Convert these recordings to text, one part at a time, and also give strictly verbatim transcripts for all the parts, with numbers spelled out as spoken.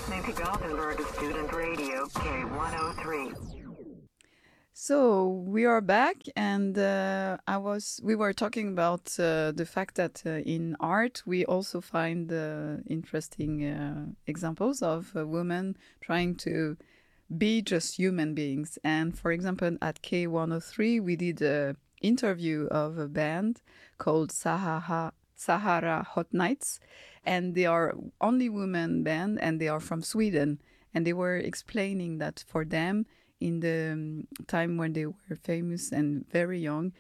listening to Gothenburg Student Radio K one oh three. So we are back, and uh, I was we were talking about uh, the fact that uh, in art we also find uh, interesting uh, examples of uh, women trying to be just human beings. And for example, at K one oh three, we did an interview of a band called Sahara Sahara Hot Nights, and they are only women band, and they are from Sweden, and they were explaining that for them, in the um, time when they were famous and very young,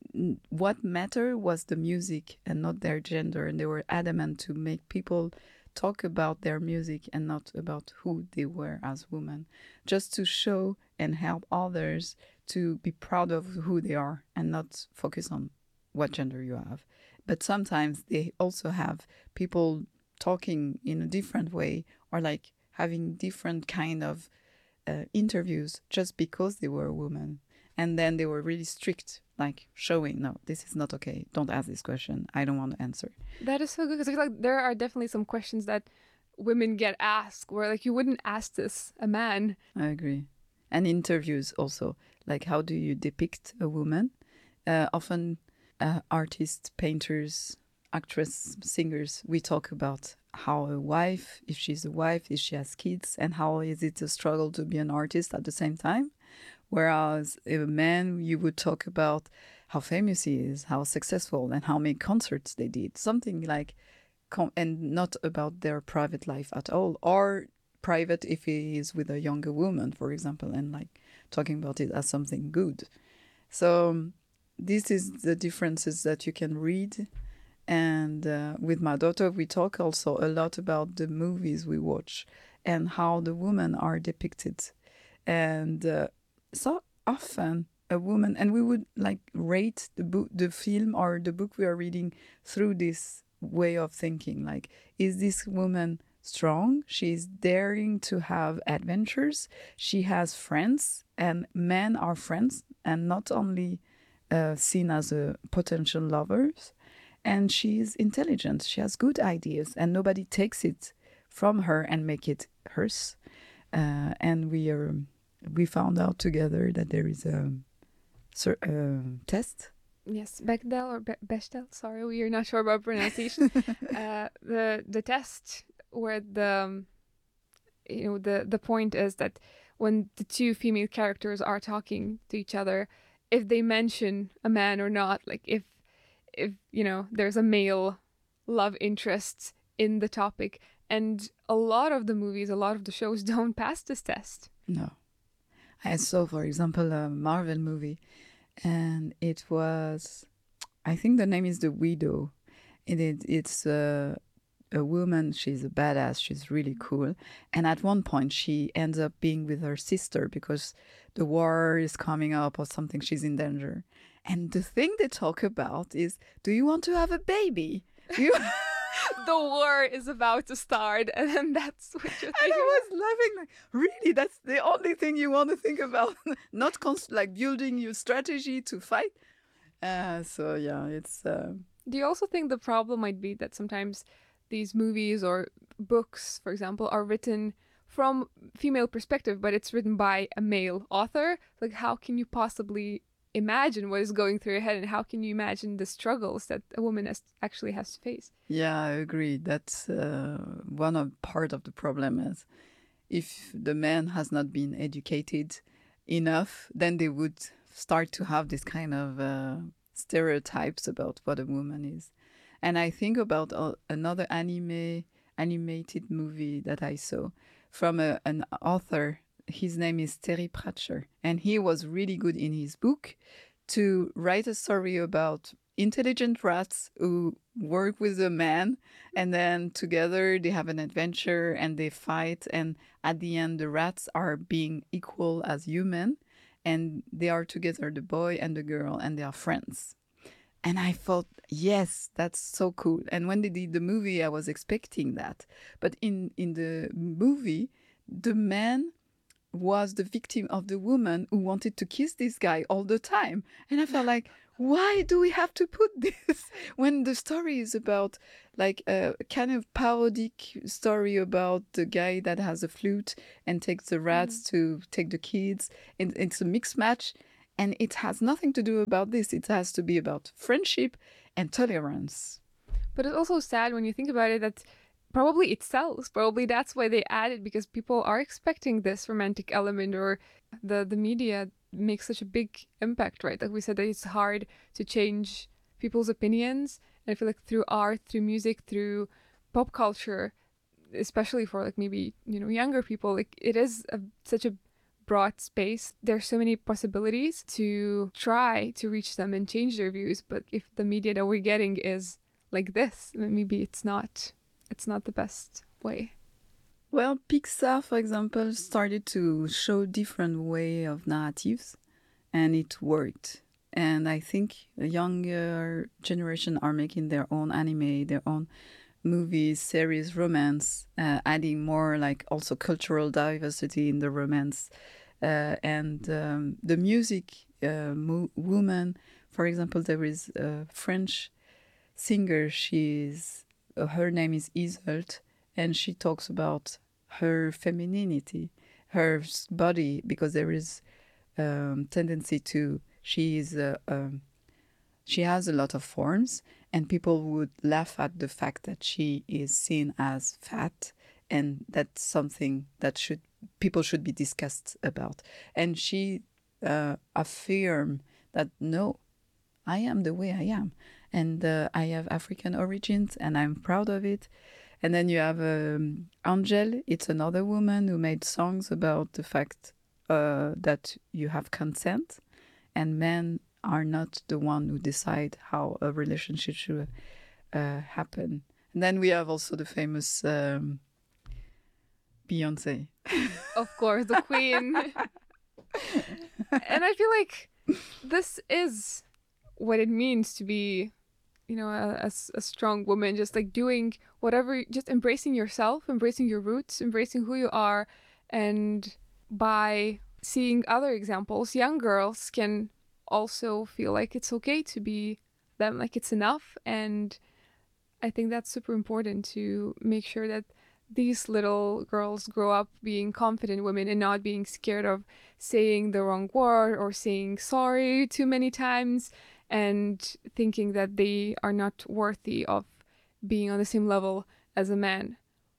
what mattered was the music and not their gender. And they were adamant to make people talk about their music and not about who they were as women, just to show and help others to be proud of who they are and not focus on what gender you have. But sometimes they also have people talking in a different way, or like having different kind of Uh, interviews just because they were a woman, and then they were really strict, like showing, no, this is not okay, don't ask this question, I don't want to answer. That is so good, because I feel like there are definitely some questions that women get asked where like you wouldn't ask this a man. I agree. And interviews also, like how do you depict a woman? Uh, often uh, artists, painters, actress, singers, we talk about how a wife, if she's a wife, if she has kids, and how is it a struggle to be an artist at the same time. Whereas a man, you would talk about how famous he is, how successful, and how many concerts they did. Something like, and not about their private life at all, or private if he is with a younger woman, for example, and like talking about it as something good. So this is the differences that you can read. And uh, with my daughter, we talk also a lot about the movies we watch and how the women are depicted. And uh, so often a woman, and we would like rate the book, the film or the book we are reading through this way of thinking. Like, is this woman strong? She's daring to have adventures. She has friends, and men are friends and not only uh, seen as a potential lovers. And she is intelligent. She has good ideas, and nobody takes it from her and make it hers. Uh, and we are we found out together that there is a, a test. Yes, Bechdel or Be- Bechdel. Sorry, we are not sure about pronunciation. uh, the the test where the um, you know the the point is that when the two female characters are talking to each other, if they mention a man or not, like if. if, you know, there's a male love interest in the topic. And a lot of the movies, a lot of the shows don't pass this test. No. I saw, for example, a Marvel movie, and it was, I think the name is The Widow. And it, it's uh, a woman, she's a badass, she's really cool. And at one point, she ends up being with her sister because the war is coming up or something, she's in danger. And the thing they talk about is, do you want to have a baby? Do you... The war is about to start, and then that's what you're thinking. And I was laughing, like, really? That's the only thing you want to think about? Not const- like building your strategy to fight? Uh, so, yeah, it's... Uh... Do you also think the problem might be that sometimes these movies or books, for example, are written from female perspective, but it's written by a male author? Like, how can you possibly imagine what is going through your head, and how can you imagine the struggles that a woman has, actually has to face? Yeah, I agree. That's uh, one of part of the problem is if the man has not been educated enough, then they would start to have this kind of uh, stereotypes about what a woman is. And I think about uh, another anime animated movie that I saw from a, an author. His name is Terry Pratchett, and he was really good in his book to write a story about intelligent rats who work with a man, and then together they have an adventure and they fight, and at the end the rats are being equal as human, and they are together, the boy and the girl, and they are friends. And I thought, yes, that's so cool. And when they did the movie, I was expecting that. But in, in the movie, the man was the victim of the woman who wanted to kiss this guy all the time. And I felt like, why do we have to put this when the story is about like a kind of parodic story about the guy that has a flute and takes the rats to take the kids, and it's a mixed match, and it has nothing to do about this. It has to be about friendship and tolerance. But it's also sad when you think about it that probably it sells. Probably that's why they add it, because people are expecting this romantic element, or the the media makes such a big impact, right? Like we said, that it's hard to change people's opinions. And I feel like through art, through music, through pop culture, especially for like maybe, you know, younger people, like it is a, such a broad space. There's so many possibilities to try to reach them and change their views. But if the media that we're getting is like this, maybe it's not it's not the best way. Well, Pixar, for example, started to show different way of narratives, and it worked. And I think the younger generation are making their own anime, their own movies, series, romance, uh, adding more like also cultural diversity in the romance. Uh, and um, the music, uh, mo- woman, for example, there is a French singer. She's uh, her name is Iseult, and she talks about her femininity, her body, because there is um, tendency to she is uh, um, she has a lot of forms, and people would laugh at the fact that she is seen as fat, and that's something that should people should be discussed about. And she uh, affirmed that no, I am the way I am, and uh, I have African origins, and I'm proud of it. And then you have um, Angel. It's another woman who made songs about the fact uh, that you have consent, and men are not the one who decide how a relationship should uh, happen. And then we have also the famous um, Beyoncé. Of course, the queen. And I feel like this is what it means to be, you know, a, a, a strong woman, just like doing whatever, just embracing yourself, embracing your roots, embracing who you are. And by seeing other examples, young girls can also feel like it's okay to be them, like it's enough. And I think that's super important to make sure that these little girls grow up being confident women and not being scared of saying the wrong word or saying sorry too many times, and thinking that they are not worthy of being on the same level as a man.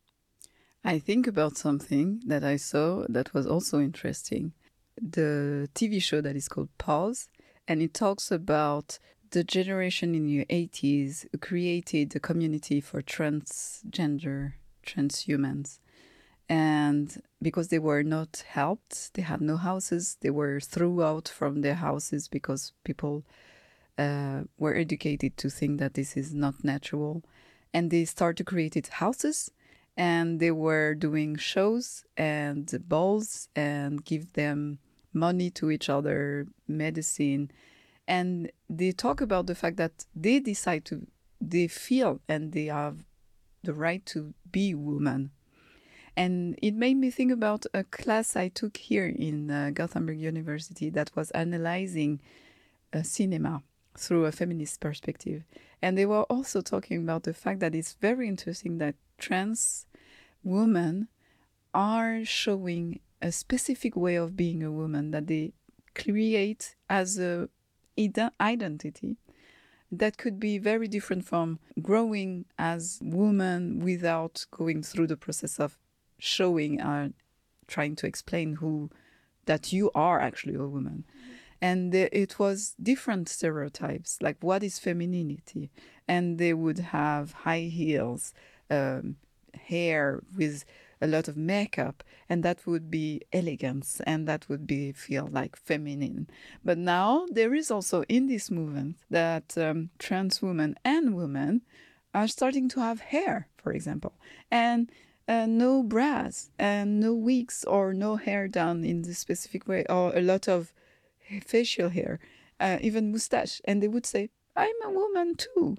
I think about something that I saw that was also interesting. The T V show that is called Pause, and it talks about the generation in the eighties who created a community for transgender transhumans. And because they were not helped, they had no houses, they were thrown out from their houses because people uh, were educated to think that this is not natural. And they started to create houses, and they were doing shows and balls and give them money to each other, medicine. And they talk about the fact that they decide to, they feel and they have the right to be women. And it made me think about a class I took here in uh, Gothenburg University that was analyzing uh, cinema through a feminist perspective. And they were also talking about the fact that it's very interesting that trans women are showing a specific way of being a woman that they create as a ide- identity that could be very different from growing as woman without going through the process of showing or uh, trying to explain who that you are actually a woman. Mm-hmm. And there, it was different stereotypes, like what is femininity? And they would have high heels, um, hair with a lot of makeup, and that would be elegance, and that would be feel like feminine. But now there is also in this movement that um, trans women and women are starting to have hair, for example, and uh, no bras and no wigs or no hair done in the specific way, or a lot of facial hair, uh, even mustache, and they would say, "I'm a woman too."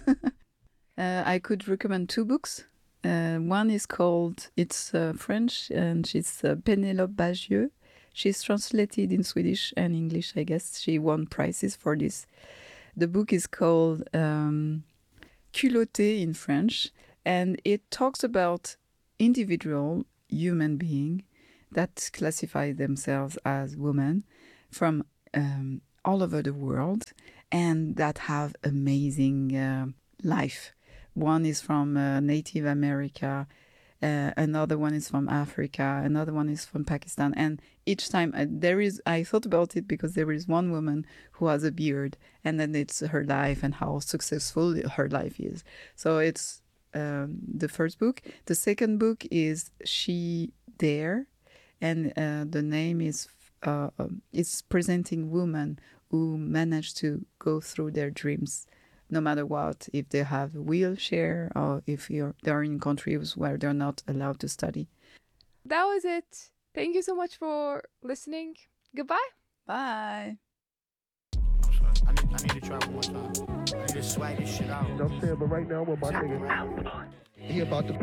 uh, I could recommend two books. Uh, one is called, it's uh, French, and she's uh, Pénélope Bagieux. She's translated in Swedish and English, I guess. She won prizes for this. The book is called um, Culotté in French, and it talks about individual human being that classify themselves as women from um, all over the world and that have amazing uh, life. One is from uh, Native America, uh, another one is from Africa, another one is from Pakistan. And each time uh, there is, I thought about it because there is one woman who has a beard, and then it's her life and how successful her life is. So it's um, the first book. The second book is She Dare, and uh, the name is uh, um, it's presenting women who manage to go through their dreams, no matter what, if they have a wheelchair or if you're, they're in countries where they're not allowed to study. That was it. Thank you so much for listening. Goodbye. Bye. I need, I need to try one more time. I need to swag this shit out. You know what I'm saying? But right now, what my nigga, he about to